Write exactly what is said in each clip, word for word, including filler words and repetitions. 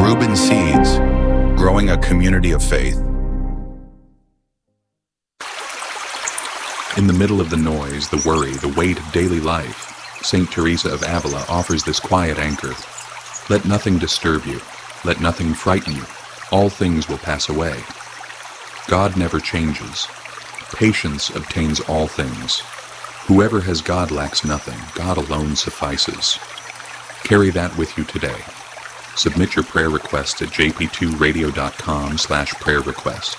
Reuben Seeds, growing a community of faith. In the middle of the noise, the worry, the weight of daily life, Saint Teresa of Avila offers this quiet anchor. Let nothing disturb you. Let nothing frighten you. All things will pass away. God never changes. Patience obtains all things. Whoever has God lacks nothing. God alone suffices. Carry that with you today. Submit your prayer request at j p two radio dot com slash prayer request.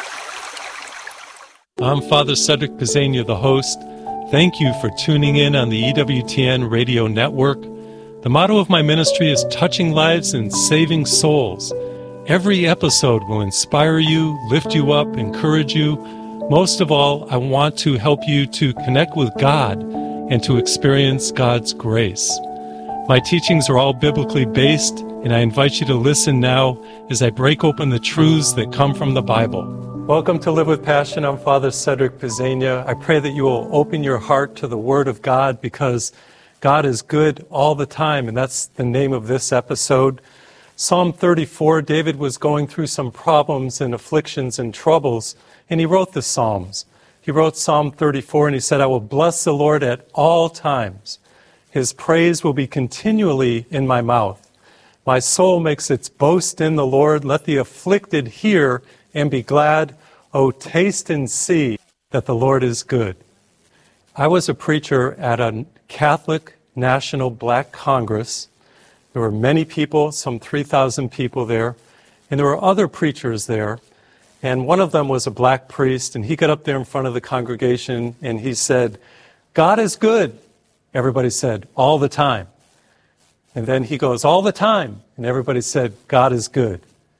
I'm Father Cedric Pizzania, the host. Thank you for tuning in on the E W T N radio network. The motto of my ministry is touching lives and saving souls. Every episode will inspire you, lift you up, encourage you. Most of all, I want to help you to connect with God and to experience God's grace. My teachings are all biblically based, and I invite you to listen now as I break open the truths that come from the Bible. Welcome to Live with Passion. I'm Father Cedric Pizzania. I pray that you will open your heart to the Word of God, because God is good all the time, and that's the name of this episode. Psalm thirty-four, David was going through some problems and afflictions and troubles, and he wrote the Psalms. He wrote Psalm thirty-four, and he said, I will bless the Lord at all times. His praise will be continually in my mouth. My soul makes its boast in the Lord. Let the afflicted hear and be glad. Oh, taste and see that the Lord is good. I was a preacher at a Catholic National Black Congress. There were many people, some three thousand people there, and there were other preachers there. And one of them was a black priest, and he got up there in front of the congregation, and he said, God is good. Everybody said, all the time. And then he goes, all the time. And everybody said, God is good.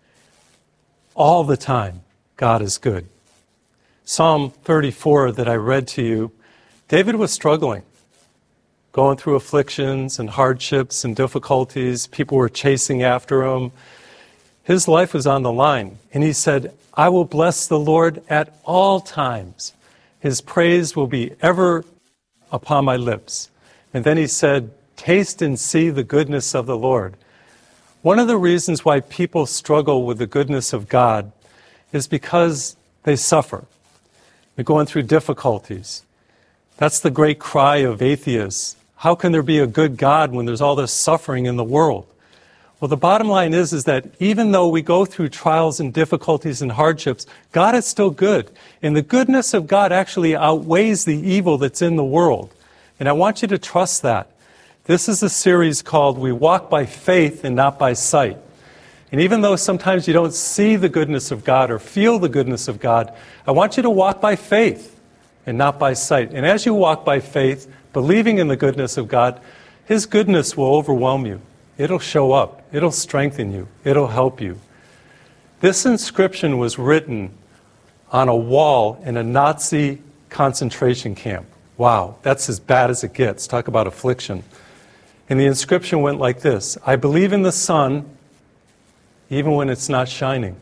All the time, God is good. Psalm thirty-four that I read to you, David was struggling, going through afflictions and hardships and difficulties. People were chasing after him. His life was on the line. And he said, I will bless the Lord at all times. His praise will be ever upon my lips. And then he said, taste and see the goodness of the Lord. One of the reasons why people struggle with the goodness of God is because they suffer. They're going through difficulties. That's the great cry of atheists. How can there be a good God when there's all this suffering in the world? Well, the bottom line is, is that even though we go through trials and difficulties and hardships, God is still good. And the goodness of God actually outweighs the evil that's in the world. And I want you to trust that. This is a series called We Walk by Faith and Not by Sight. And even though sometimes you don't see the goodness of God or feel the goodness of God, I want you to walk by faith and not by sight. And as you walk by faith, believing in the goodness of God, His goodness will overwhelm you. It'll show up. It'll strengthen you. It'll help you. This inscription was written on a wall in a Nazi concentration camp. Wow, that's as bad as it gets. Talk about affliction. And the inscription went like this: I believe in the sun even when it's not shining.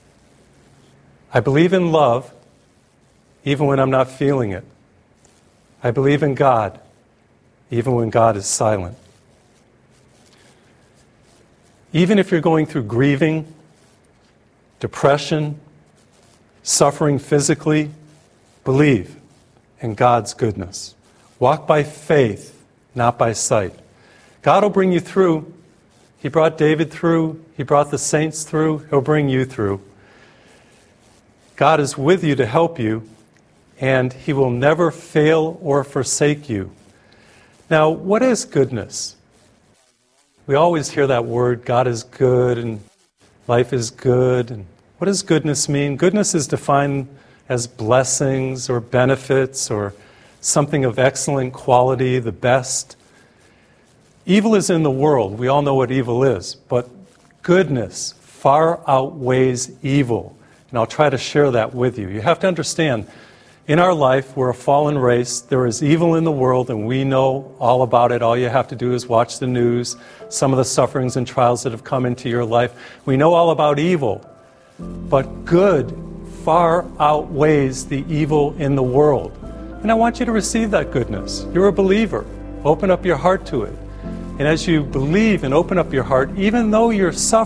I believe in love even when I'm not feeling it. I believe in God even when God is silent. Even if you're going through grieving, depression, suffering physically, believe in God's goodness. Walk by faith, not by sight. God will bring you through. He brought David through. He brought the saints through. He'll bring you through. God is with you to help you, and He will never fail or forsake you. Now, what is goodness? We always hear that word, God is good and life is good. And what does goodness mean? Goodness is defined as blessings or benefits or something of excellent quality, the best. Evil is in the world. We all know what evil is. But goodness far outweighs evil. And I'll try to share that with you. You have to understand, in our life, we're a fallen race. There is evil in the world, and we know all about it. All you have to do is watch the news, some of the sufferings and trials that have come into your life. We know all about evil. But good far outweighs the evil in the world. And I want you to receive that goodness. You're a believer. Open up your heart to it. And as you believe and open up your heart, even though you're suffering,